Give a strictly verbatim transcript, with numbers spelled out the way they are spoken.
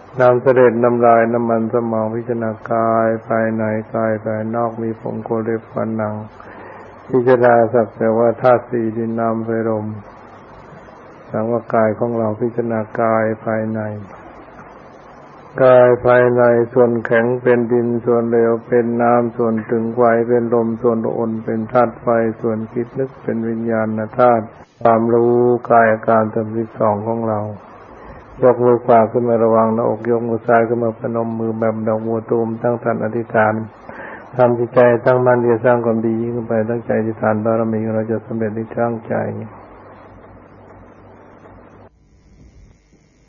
น้ำเสด็จน้ำลายน้ำมันสมองพิจารณากายภายในกายภายนอกมีผมโคเล็บฟันหนังพิจารณาสักแต่ว่าธาตุสี่ดินน้ำไฟลมสังว่ากายของเราพิจารณากายภายในกายภายในส่วนแข็งเป็นดินส่วนเหลวเป็นน้ำส่วนตึงไฟเป็นลมส่วนอุ่นเป็นธาตุไฟส่วนคิดนึกเป็นวิญญาณธาตุความรู้กายอาการสามสิบสองของเรายกมือขวาขึ้นมาระวังหน้าอกยกมือซ้ายขึ้นมาพนมมือแบบดอกบัวตูมตั้งสันอธิษฐานทำจิตใจตั้งมั่นที่จะสร้างความดียิ่งขึ้นไปตั้งใจอธิษฐานบารมีเราจะสำเร็จในช่างใจ